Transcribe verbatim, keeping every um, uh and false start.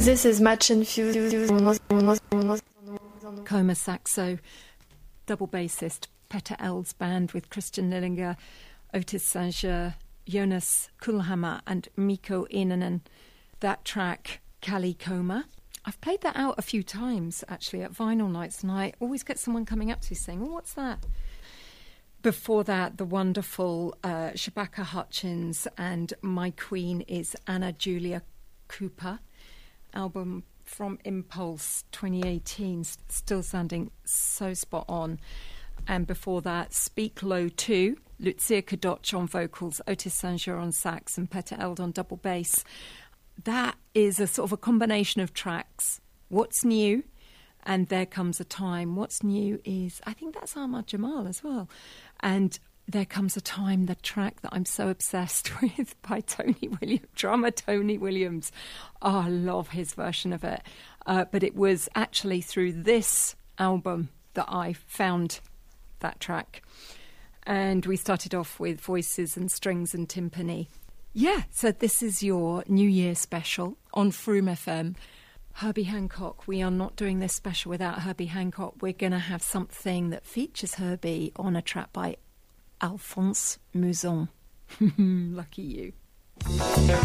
This is Match and Fuse. Coma saxo, double bassist, Petter Eld's band with Christian Lillinger, Otis Saint-Germain, Jonas Kuhlhammer and Mikko Innanen. That track, Kali Coma. I've played that out a few times, actually, at vinyl nights, and I always get someone coming up to me saying, oh, what's that? Before that, the wonderful uh, Shabaka Hutchins and My Queen is Anna Julia Cooper, album from Impulse twenty eighteen, still sounding so spot on. And before that, Speak Low two, Lucia Kadoch on vocals, Otis Saint-Germain on sax and Petter Eld on double bass. That is a sort of a combination of tracks. What's New and There Comes a Time. What's New is, I think that's Ahmad Jamal as well. And There Comes a Time, the track that I'm so obsessed with by Tony Williams, drummer Tony Williams. Oh, I love his version of it. Uh, but it was actually through this album that I found that track. And we started off with Voices and Strings and Timpani. Yeah, so this is your New Year special on Froome F M. Herbie Hancock, we are not doing this special without Herbie Hancock. We're going to have something that features Herbie on a track by Alphonse Mouzon. Lucky you.